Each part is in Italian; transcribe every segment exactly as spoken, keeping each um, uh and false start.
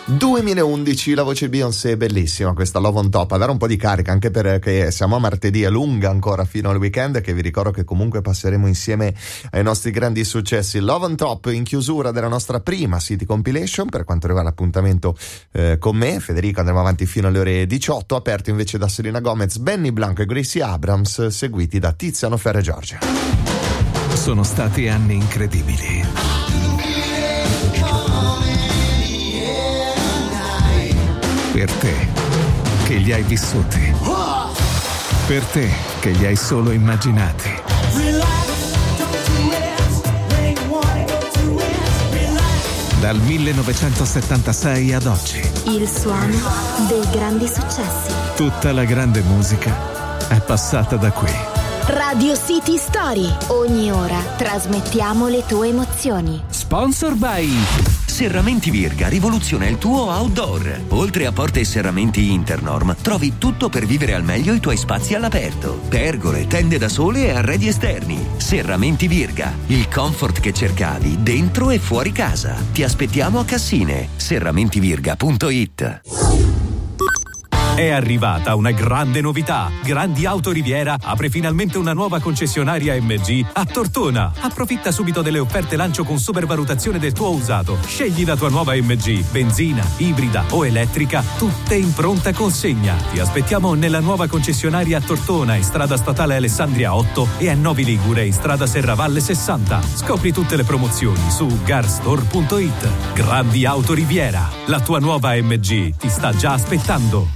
duemilaundici, la voce di Beyoncé, bellissima questa Love on Top, a dare un po' di carica anche perché siamo a martedì, è lunga ancora fino al weekend, che vi ricordo che comunque passeremo insieme ai nostri grandi successi. Love on Top in chiusura della nostra prima City Compilation per quanto riguarda l'appuntamento eh, con me, Federico. Andremo avanti fino alle ore diciotto, aperto invece da Selena Gomez, Benny Blanco e Gracie Abrams, seguiti da Tiziano Ferro e Giorgia. Sono stati anni incredibili. Per te, che li hai vissuti. Per te, che li hai solo immaginati. Dal millenovecentosettantasei ad oggi. Il suono dei grandi successi. Tutta la grande musica è passata da qui. Radio City Story. Ogni ora trasmettiamo le tue emozioni. Sponsor by Serramenti Virga rivoluziona il tuo outdoor. Oltre a porte e serramenti Internorm, trovi tutto per vivere al meglio i tuoi spazi all'aperto. Pergole, tende da sole e arredi esterni. Serramenti Virga, il comfort che cercavi dentro e fuori casa. Ti aspettiamo a Cassine. serramentivirga punto it. È arrivata una grande novità. Grandi Auto Riviera apre finalmente una nuova concessionaria M G a Tortona. Approfitta subito delle offerte lancio con supervalutazione del tuo usato. Scegli la tua nuova M G, benzina, ibrida o elettrica, tutte in pronta consegna. Ti aspettiamo nella nuova concessionaria a Tortona in strada statale Alessandria otto e a Novi Ligure in strada Serravalle sessanta. Scopri tutte le promozioni su garstore punto it. Grandi Auto Riviera, la tua nuova M G ti sta già aspettando.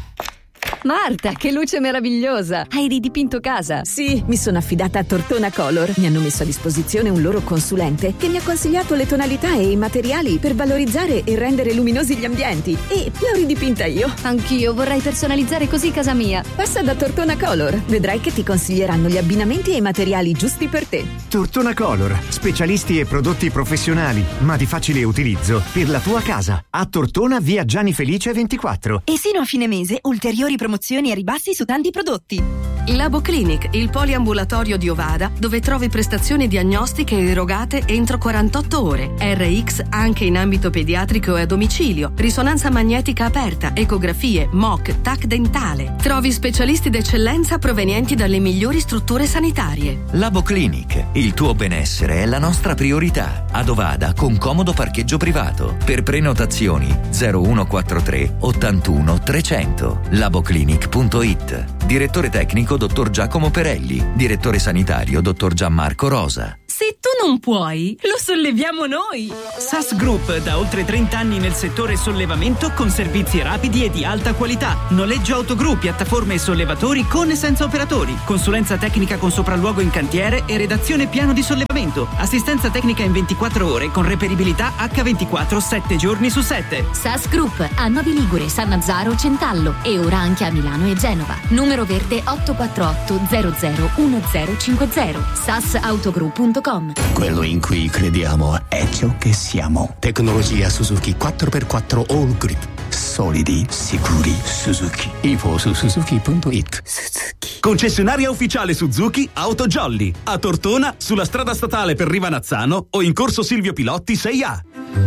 Marta, che luce meravigliosa! Hai ridipinto casa? Sì, mi sono affidata a Tortona Color. Mi hanno messo a disposizione un loro consulente che mi ha consigliato le tonalità e i materiali per valorizzare e rendere luminosi gli ambienti. E l'ho ridipinta io. Anch'io vorrei personalizzare così casa mia. Passa da Tortona Color. Vedrai che ti consiglieranno gli abbinamenti e i materiali giusti per te. Tortona Color, specialisti e prodotti professionali, ma di facile utilizzo per la tua casa. A Tortona, via Gianni Felice ventiquattro. E sino a fine mese, ulteriori promozioni e ribassi su tanti prodotti. Labo Clinic, il poliambulatorio di Ovada, dove trovi prestazioni diagnostiche erogate entro quarantotto ore. R X anche in ambito pediatrico e a domicilio. Risonanza magnetica aperta, ecografie, M O C, T A C dentale. Trovi specialisti d'eccellenza provenienti dalle migliori strutture sanitarie. Labo Clinic, il tuo benessere è la nostra priorità. Ad Ovada con comodo parcheggio privato. Per prenotazioni zero uno quattro tre ottantuno trecento. laboclinic punto it. Direttore tecnico dottor Giacomo Perelli. Direttore sanitario dottor Gianmarco Rosa. Se tu non puoi, lo solleviamo noi. S A S Group, da oltre trenta anni nel settore sollevamento con servizi rapidi e di alta qualità. Noleggio autogru, piattaforme e sollevatori con e senza operatori. Consulenza tecnica con sopralluogo in cantiere e redazione piano di sollevamento. Assistenza tecnica in ventiquattro ore con reperibilità acca ventiquattro, sette giorni su sette. S A S Group a Novi Ligure, Sannazzaro, Centallo e ora anche a Milano e Genova. Numero verde otto quattro otto zero zero uno zero cinque zero. sasautogru punto com. Quello in cui crediamo è ciò che siamo. Tecnologia Suzuki quattro per quattro All Grip. Solidi, sicuri, Suzuki. Info su suzuki punto it. Suzuki. Concessionaria ufficiale Suzuki Auto Jolly. A Tortona, sulla strada statale per Rivanazzano o in corso Silvio Pilotti sei A.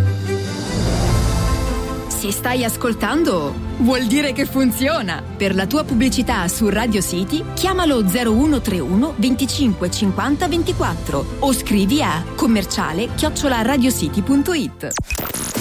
Se stai ascoltando, vuol dire che funziona. Per la tua pubblicità su Radio City, chiamalo zero uno tre uno venticinque cinquanta ventiquattro o scrivi a commerciale chiocciola radiocity punto it.